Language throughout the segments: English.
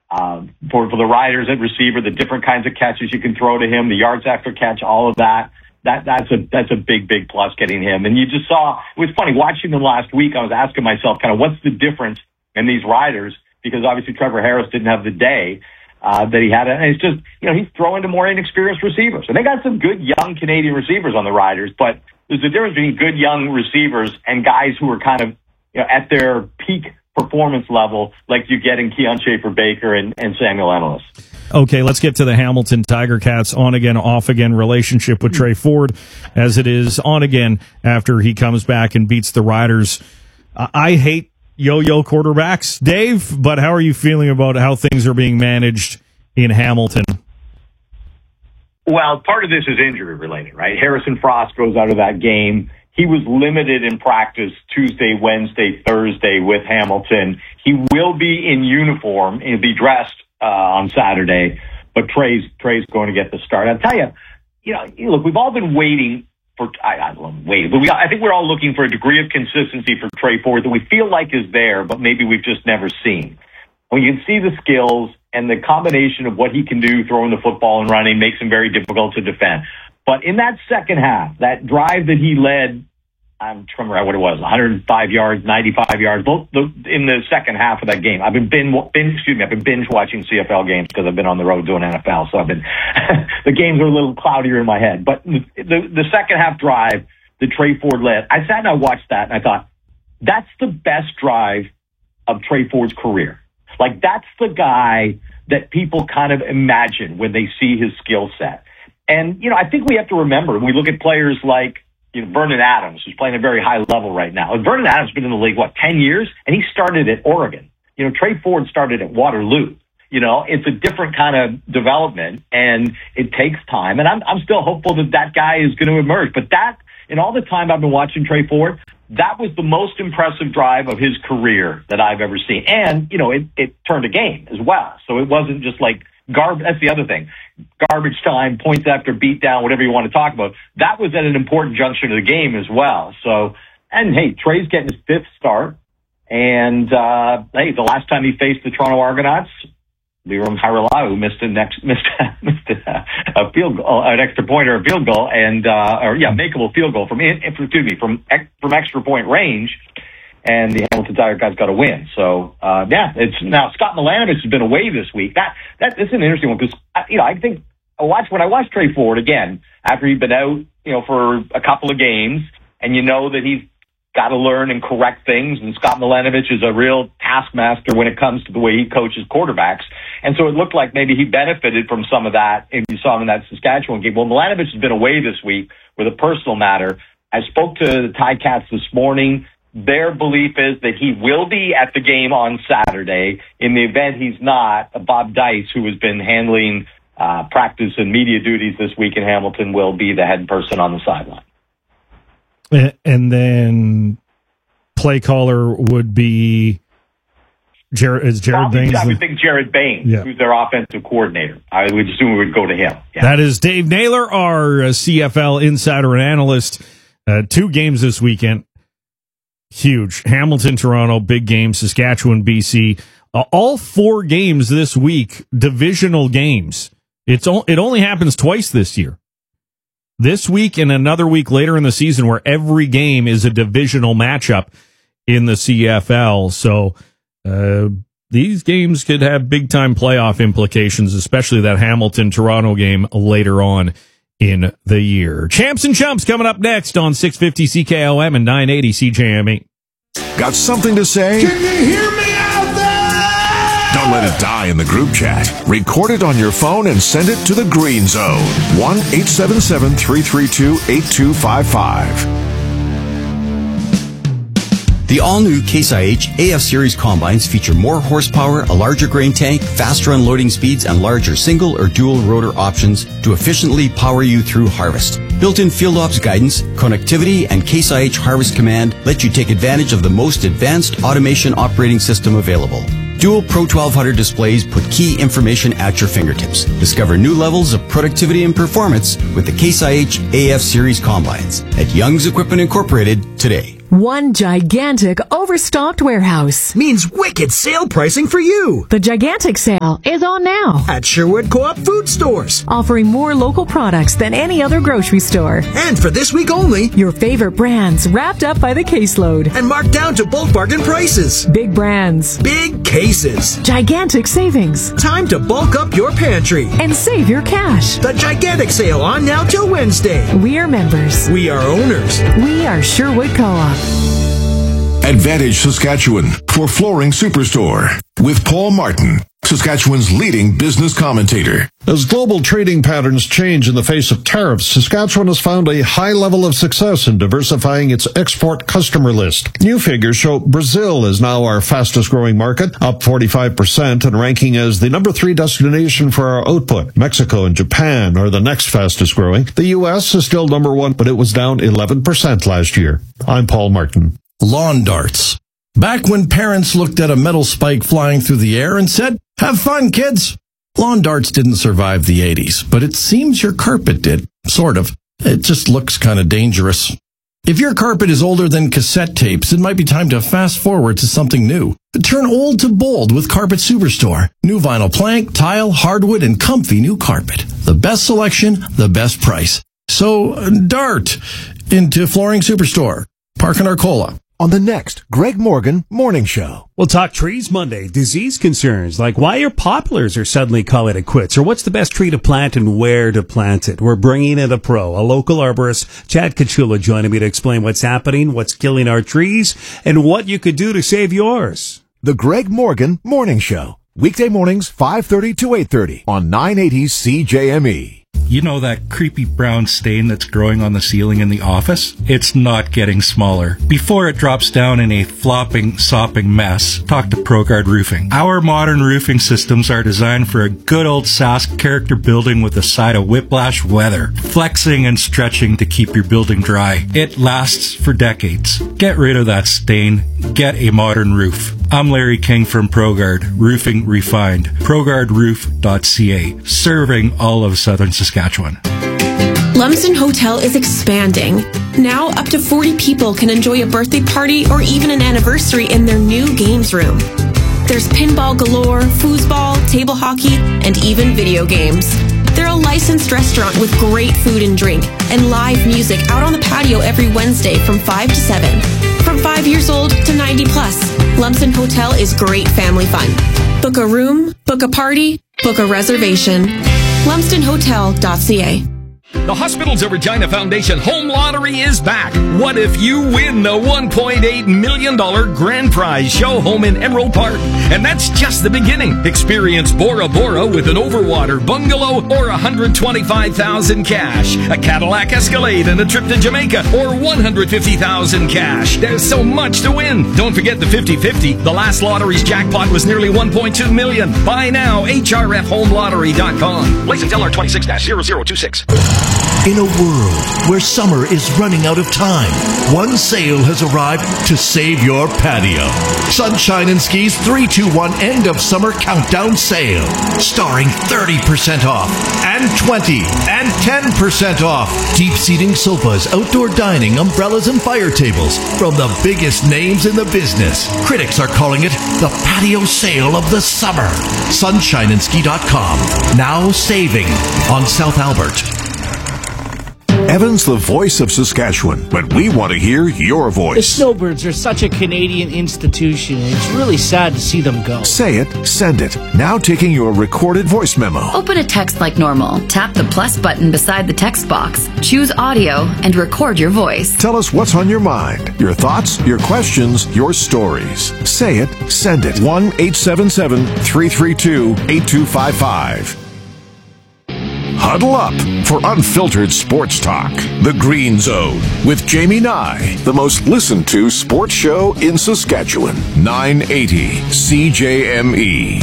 for the riders at receiver, the different kinds of catches you can throw to him, the yards after catch, all of that. That's a big plus getting him. And you just saw, it was funny watching them last week. I was asking myself kind of what's the difference in these riders, because obviously Trevor Harris didn't have the day that he had. And it's just, he's throwing to more inexperienced receivers. And they got some good young Canadian receivers on the riders, but there's a difference between good young receivers and guys who are kind of, at their peak performance level, like you get in Keon Schaefer-Baker and Samuel Ennis. Okay, let's get to the Hamilton Tiger Cats on again, off again relationship with Trey Ford, as it is on again after he comes back and beats the Riders. I hate yo-yo quarterbacks, Dave, but how are you feeling about how things are being managed in Hamilton? Well, part of this is injury related, right? Harrison Frost goes out of that game. He was limited in practice Tuesday, Wednesday, Thursday with Hamilton. He will be in uniform. He'll be dressed on Saturday, but Trey's going to get the start. I'll tell you, look, we've all been waiting for, I don't know, but I think we're all looking for a degree of consistency for Trey Ford that we feel like is there, but maybe we've just never seen. When you can see the skills and the combination of what he can do throwing the football and running makes him very difficult to defend. But in that second half, that drive that he led, I'm trying to remember what it was, 105 yards, 95 yards, both in the second half of that game. I've been binge watching CFL games because I've been on the road doing NFL, so I've been the games are a little cloudier in my head. But the second half drive that Trey Ford led, I sat and I watched that and I thought, that's the best drive of Trey Ford's career. Like, that's the guy that people kind of imagine when they see his skill set. And, I think we have to remember, when we look at players like, Vernon Adams, who's playing at a very high level right now. And Vernon Adams has been in the league, 10 years? And he started at Oregon. Trey Ford started at Waterloo. It's a different kind of development, and it takes time. And I'm still hopeful that guy is going to emerge. But in all the time I've been watching Trey Ford, that was the most impressive drive of his career that I've ever seen. And, it turned a game as well. So it wasn't just like garbage. That's the other thing. Garbage time, points after beat down, whatever you want to talk about. That was at an important junction of the game as well. So, and hey, Trey's getting his fifth start. And, the last time he faced the Toronto Argonauts, Liram Hairolau missed a field goal, an extra point or a field goal, and makeable field goal from extra point range, and the Hamilton Tiger guys got a win. So it's now Scott Milanovich has been away this week. That is an interesting one because I think when I watched Trey Ford again after he'd been out for a couple of games, and that he's got to learn and correct things. And Scott Milanovich is a real taskmaster when it comes to the way he coaches quarterbacks. And so it looked like maybe he benefited from some of that. And you saw him in that Saskatchewan game. Well, Milanovich has been away this week with a personal matter. I spoke to the Ticats this morning. Their belief is that he will be at the game on Saturday. In the event he's not, Bob Dice, who has been handling practice and media duties this week in Hamilton, will be the head person on the sideline. And then play caller would be Jared Baines. I would think Jared Baines, who's their offensive coordinator. I would assume we would go to him. Yeah. That is Dave Naylor, our CFL insider and analyst. 2 games this weekend. Huge. Hamilton, Toronto, big game. Saskatchewan, BC. All 4 games this week, divisional games. It only happens twice this year. This week and another week later in the season where every game is a divisional matchup in the CFL. So these games could have big-time playoff implications, especially that Hamilton-Toronto game later on in the year. Champs and Chumps coming up next on 650 CKOM and 980 CJME. Got something to say? Can you hear me out there? Don't let it die in the group chat. Record it on your phone and send it to the Green Zone. 1-877-332-8255. The all-new Case IH AF Series combines feature more horsepower, a larger grain tank, faster unloading speeds, and larger single or dual rotor options to efficiently power you through harvest. Built-in field ops guidance, connectivity, and Case IH Harvest Command let you take advantage of the most advanced automation operating system available. Dual Pro 1200 displays put key information at your fingertips. Discover new levels of productivity and performance with the Case IH AF Series combines at Young's Equipment Incorporated today. One gigantic overstocked warehouse. Means wicked sale pricing for you. The gigantic sale is on now at Sherwood Co-op food stores, offering more local products than any other grocery store. And for this week only, your favorite brands wrapped up by the caseload and marked down to bulk bargain prices. Big brands, big cases, gigantic savings. Time to bulk up your pantry and save your cash. The gigantic sale on now till Wednesday. We are members. We are owners. We are Sherwood Co-op. Advantage Saskatchewan for Flooring Superstore with Paul Martin, Saskatchewan's leading business commentator. As global trading patterns change in the face of tariffs, Saskatchewan has found a high level of success in diversifying its export customer list. New figures show Brazil is now our fastest growing market, up 45% and ranking as the number 3 destination for our output. Mexico and Japan are the next fastest growing. The U.S. is still number 1, but it was down 11% last year. I'm Paul Martin. Lawn darts. Back when parents looked at a metal spike flying through the air and said, "Have fun, kids." Lawn darts didn't survive the 80s, but it seems your carpet did. Sort of. It just looks kind of dangerous. If your carpet is older than cassette tapes, it might be time to fast forward to something new. Turn old to bold with Carpet Superstore. New vinyl plank, tile, hardwood, and comfy new carpet. The best selection, the best price. So, dart into Flooring Superstore. Park in Arcola. On the next Greg Morgan Morning Show. We'll talk trees Monday, disease concerns, like why your poplars are suddenly calling it quits, or what's the best tree to plant and where to plant it. We're bringing in a pro, a local arborist, Chad Kachula, joining me to explain what's happening, what's killing our trees, and what you could do to save yours. The Greg Morgan Morning Show. Weekday mornings, 5:30 to 8:30 on 980 CJME. You know that creepy brown stain that's growing on the ceiling in the office? It's not getting smaller. Before it drops down in a flopping, sopping mess, talk to ProGuard Roofing. Our modern roofing systems are designed for a good old Sask character building with a side of whiplash weather, flexing and stretching to keep your building dry. It lasts for decades. Get rid of that stain. Get a modern roof. I'm Larry King from ProGuard Roofing Refined. ProGuardRoof.ca, serving all of southern Saskatchewan. Lumsden Hotel is expanding. Now up to 40 people can enjoy a birthday party or even an anniversary in their new games room. There's pinball galore, foosball, table hockey, and even video games. They're a licensed restaurant with great food and drink and live music out on the patio every Wednesday from 5 to 7. From 5 years old to 90 plus, Lumsden Hotel is great family fun. Book a room, book a party, book a reservation. LumsdenHotel.ca. The Hospitals of Regina Foundation Home Lottery is back. What if you win the $1.8 million grand prize show home in Emerald Park? And that's just the beginning. Experience Bora Bora with an overwater bungalow or $125,000 cash, a Cadillac Escalade and a trip to Jamaica or $150,000 cash. There's so much to win. Don't forget the 50-50. The last lottery's jackpot was nearly $1.2 million. Buy now, hrfhomelottery.com. License LR 26-0026. In a world where summer is running out of time, one sale has arrived to save your patio. Sunshine and Ski's 3-2-1 End of Summer Countdown Sale. Starring 30% off and 20 and 10% off. Deep seating sofas, outdoor dining, umbrellas, and fire tables from the biggest names in the business. Critics are calling it the patio sale of the summer. SunshineandSki.com. Now saving on South Albert. Evan's the voice of Saskatchewan, but we want to hear your voice. The Snowbirds are such a Canadian institution. It's really sad to see them go. Say it, send it. Now taking your recorded voice memo. Open a text like normal. Tap the plus button beside the text box. Choose audio and record your voice. Tell us what's on your mind. Your thoughts, your questions, your stories. Say it, send it. 1-877-332-8255. Huddle up for unfiltered sports talk. The Green Zone with Jamie Nye, the most listened to sports show in Saskatchewan. 980 CJME.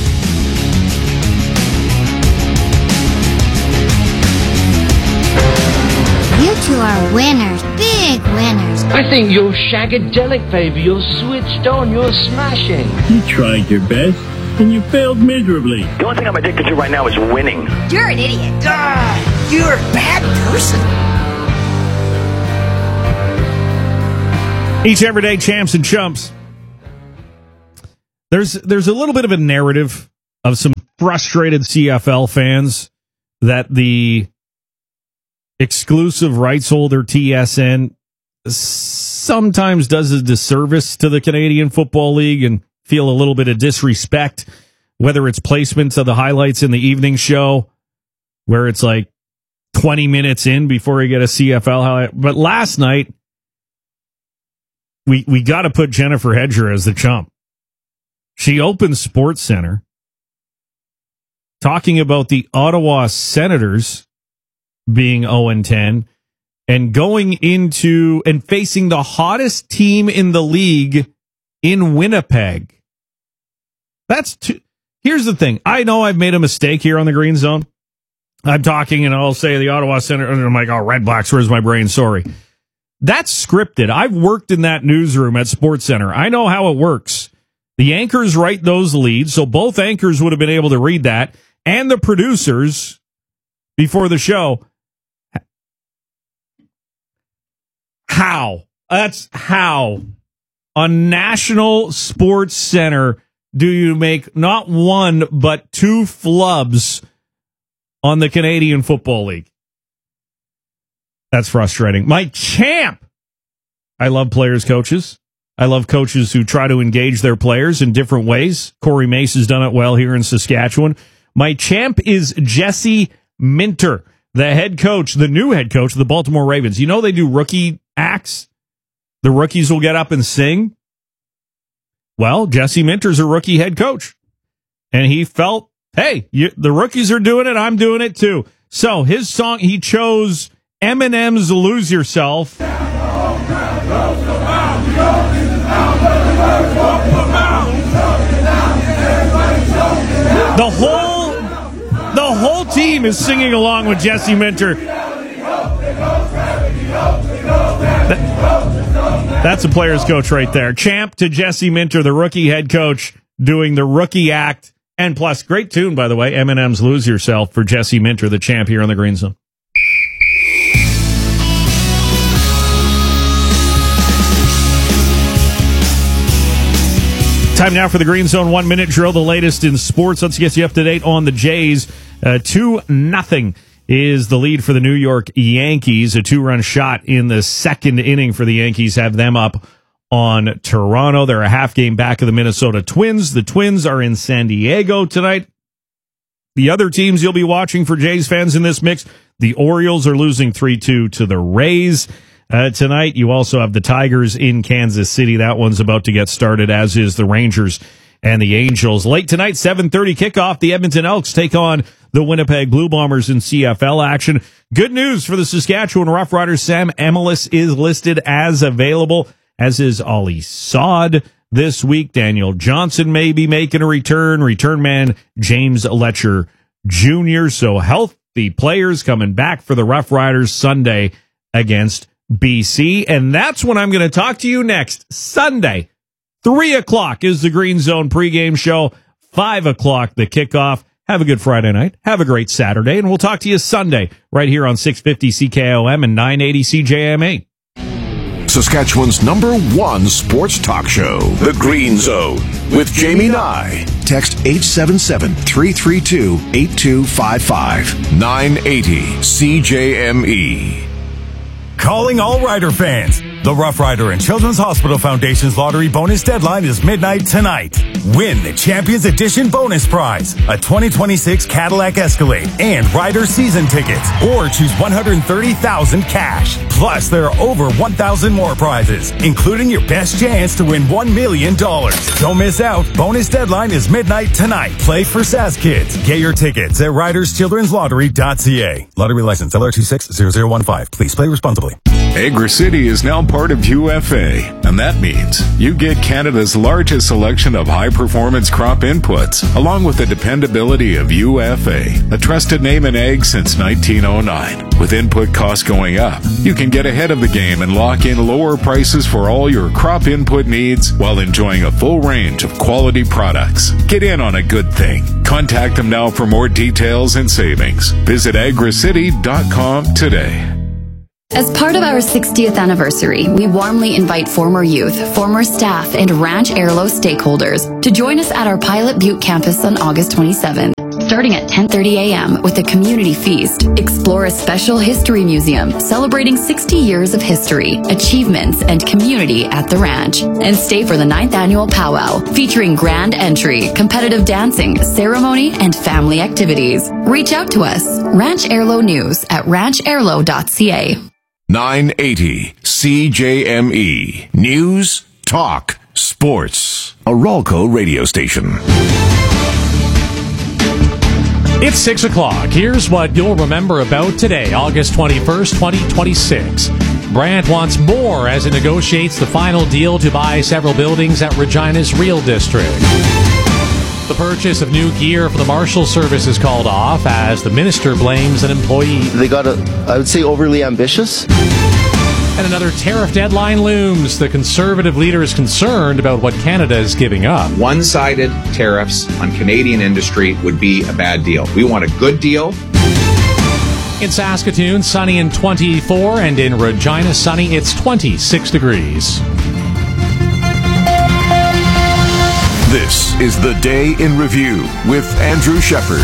You two are winners, big winners. I think you're shagadelic, baby. You're switched on. You're smashing. You tried your best. And you failed miserably. The only thing I'm addicted to right now is winning. You're an idiot. You're a bad person. Each everyday champs and chumps. There's a little bit of a narrative of some frustrated CFL fans that the exclusive rights holder TSN sometimes does a disservice to the Canadian Football League and feel a little bit of disrespect, whether it's placements of the highlights in the evening show where it's like 20 minutes in before you get a CFL highlight. But last night, we got to put Jennifer Hedger as the chump. She opened Sports Center talking about the Ottawa Senators being 0-10 and going into and facing the hottest team in the league in Winnipeg. Here's the thing. I know I've made a mistake here on the Green Zone. I'm talking and I'll say the Ottawa Senators, and I'm like, oh, Red Blacks, where's my brain? Sorry. That's scripted. I've worked in that newsroom at Sports Center. I know how it works. The anchors write those leads, so both anchors would have been able to read that, and the producers before the show. How? That's how. On National Sports Center do you make not one, but two flubs on the Canadian Football League. That's frustrating. My champ! I love players, coaches. I love coaches who try to engage their players in different ways. Corey Mace has done it well here in Saskatchewan. My champ is Jesse Minter, the head coach, the new head coach of the Baltimore Ravens. You know they do rookie acts? The rookies will get up and sing. Well, Jesse Minter's a rookie head coach. And he felt, hey, the rookies are doing it, I'm doing it too. So his song, he chose Eminem's Lose Yourself. The whole team is singing along with Jesse Minter. That's a player's coach right there. Champ to Jesse Minter, the rookie head coach, doing the rookie act. And plus, great tune, by the way, Eminem's Lose Yourself for Jesse Minter, the champ here on the Green Zone. Time now for the Green Zone 1-minute drill, the latest in sports. Let's get you up to date on the Jays. 2-0 is the lead for the New York Yankees. A 2-run shot in the second inning for the Yankees have them up on Toronto. They're a half game back of the Minnesota Twins. The Twins are in San Diego tonight. The other teams you'll be watching for Jays fans in this mix, the Orioles are losing 3-2 to the Rays. Tonight, you also have the Tigers in Kansas City. That one's about to get started, as is the Rangers and the Angels. Late tonight, 7:30 kickoff. The Edmonton Elks take on the Winnipeg Blue Bombers in CFL action. Good news for the Saskatchewan Roughriders. Sam Emilus is listed as available, as is Ollie Sod this week. Daniel Johnson may be making a return. Return man James Letcher Jr. So healthy players coming back for the Roughriders Sunday against BC, and that's when I'm going to talk to you next. Sunday, 3 o'clock is the Green Zone pregame show, 5 o'clock the kickoff. Have a good Friday night. Have a great Saturday, and we'll talk to you Sunday right here on 650 CKOM and 980 CJMA. Saskatchewan's #1 sports talk show, The Green Zone, with Jamie Nye. Text 877-332-8255. 980 CJME. Calling all Rider fans. The Rough Rider and Children's Hospital Foundation's lottery bonus deadline is midnight tonight. Win the Champions Edition bonus prize, a 2026 Cadillac Escalade and Rider season tickets, or choose $130,000 cash. Plus, there are over 1,000 more prizes, including your best chance to win $1 million. Don't miss out. Bonus deadline is midnight tonight. Play for SAS Kids. Get your tickets at riderschildrenslottery.ca. Lottery license LR260015. Please play responsibly. Agri-City is now part of UFA, and that means you get Canada's largest selection of high-performance crop inputs, along with the dependability of UFA, a trusted name in ag since 1909. With input costs going up, you can get ahead of the game and lock in lower prices for all your crop input needs while enjoying a full range of quality products. Get in on a good thing. Contact them now for more details and savings. Visit agricity.com today. As part of our 60th anniversary, we warmly invite former youth, former staff, and Ranch Airlo stakeholders to join us at our Pilot Butte campus on August 27th. Starting at 10:30 a.m. with a community feast, explore a special history museum celebrating 60 years of history, achievements, and community at the ranch. And stay for the 9th annual powwow, featuring grand entry, competitive dancing, ceremony, and family activities. Reach out to us, Ranch Airlo News at ranchairlo.ca. 980 CJME. News, talk, sports. A Ralco radio station. It's 6 o'clock. Here's what you'll remember about today, August 21st, 2026. Brant wants more as it negotiates the final deal to buy several buildings at Regina's Real District. The purchase of new gear for the Marshal Service is called off as the minister blames an employee. They got, I would say, overly ambitious. And another tariff deadline looms. The Conservative leader is concerned about what Canada is giving up. One-sided tariffs on Canadian industry would be a bad deal. We want a good deal. In Saskatoon, sunny and 24, and in Regina, sunny, it's 26 degrees. This is the Day in Review with Andrew Shepard.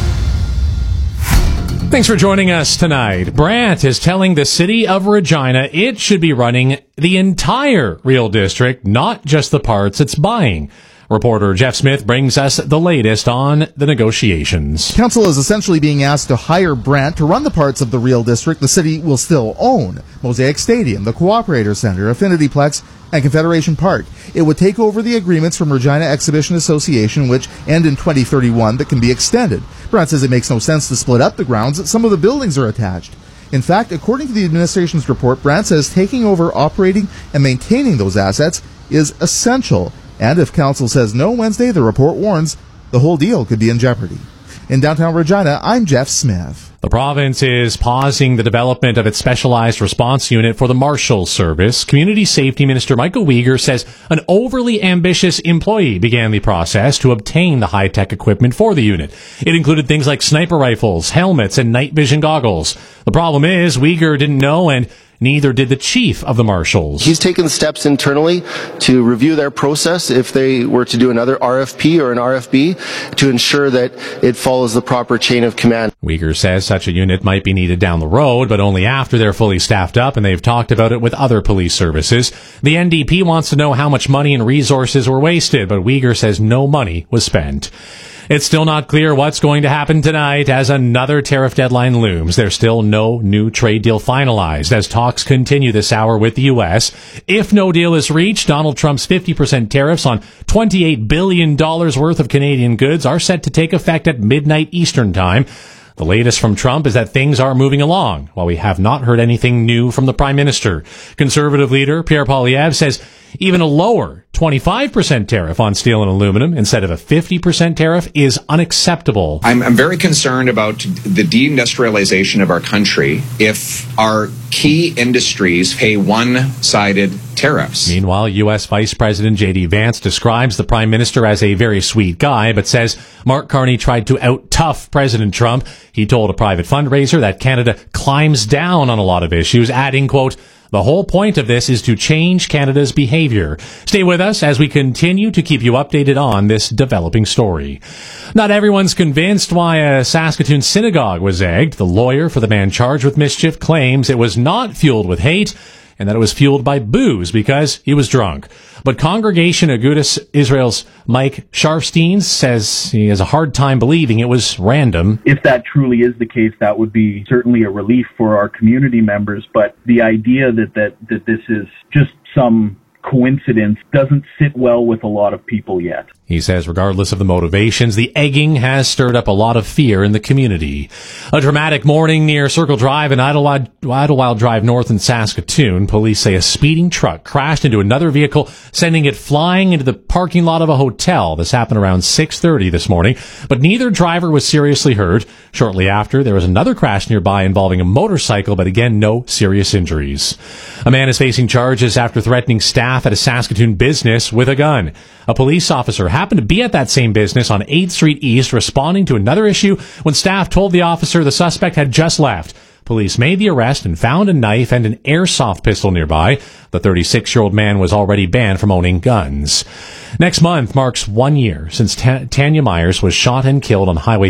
Thanks for joining us tonight. Brant is telling the city of Regina it should be running the entire Real District, not just the parts it's buying. Reporter Jeff Smith brings us the latest on the negotiations. Council is essentially being asked to hire Brant to run the parts of the Real District the city will still own. Mosaic Stadium, the Cooperator Center, Affinity Plex, and Confederation Park. It would take over the agreements from Regina Exhibition Association, which end in 2031, that can be extended. Brant says it makes no sense to split up the grounds. Some of the buildings are attached. In fact, according to the administration's report, Brant says taking over operating and maintaining those assets is essential. And if Council says no Wednesday, the report warns the whole deal could be in jeopardy. In downtown Regina, I'm Jeff Smith. The province is pausing the development of its specialized response unit for the Marshal Service. Community Safety Minister Michael Uyghur says an overly ambitious employee began the process to obtain the high-tech equipment for the unit. It included things like sniper rifles, helmets, and night vision goggles. The problem is Uyghur didn't know, and neither did the chief of the Marshals. He's taken steps internally to review their process if they were to do another RFP or an RFB to ensure that it follows the proper chain of command. Uyghur says such a unit might be needed down the road, but only after they're fully staffed up, and they've talked about it with other police services. The NDP wants to know how much money and resources were wasted, but Uyghur says no money was spent. It's still not clear what's going to happen tonight as another tariff deadline looms. There's still no new trade deal finalized as talks continue this hour with the U.S. If no deal is reached, Donald Trump's 50% tariffs on $28 billion worth of Canadian goods are set to take effect at midnight Eastern Time. The latest from Trump is that things are moving along, while we have not heard anything new from the Prime Minister. Conservative leader Pierre Poilievre says even a lower 25% tariff on steel and aluminum instead of a 50% tariff is unacceptable. I'm very concerned about the deindustrialization of our country if our key industries pay one-sided tariffs. Meanwhile, U.S. Vice President J.D. Vance describes the Prime Minister as a very sweet guy, but says Mark Carney tried to out-tough President Trump. He told a private fundraiser that Canada climbs down on a lot of issues, adding, quote, "The whole point of this is to change Canada's behavior." Stay with us as we continue to keep you updated on this developing story. Not everyone's convinced why a Saskatoon synagogue was egged. The lawyer for the man charged with mischief claims it was not fueled with hate and that it was fueled by booze because he was drunk. But Congregation Agudas Israel's Mike Sharfstein says he has a hard time believing it was random. If that truly is the case, that would be certainly a relief for our community members. But the idea that this is just some coincidence doesn't sit well with a lot of people yet. He says regardless of the motivations, the egging has stirred up a lot of fear in the community. A dramatic morning near Circle Drive and Idlewild Drive North in Saskatoon. Police say a speeding truck crashed into another vehicle, sending it flying into the parking lot of a hotel. This happened around 6:30 this morning, but neither driver was seriously hurt. Shortly after, there was another crash nearby involving a motorcycle, but again, no serious injuries. A man is facing charges after threatening staff at a Saskatoon business with a gun. A police officer happened to be at that same business on 8th Street East responding to another issue when staff told the officer the suspect had just left. Police made the arrest and found a knife and an airsoft pistol nearby. The 36-year-old man was already banned from owning guns. Next month marks 1 year since Tanya Myers was shot and killed on Highway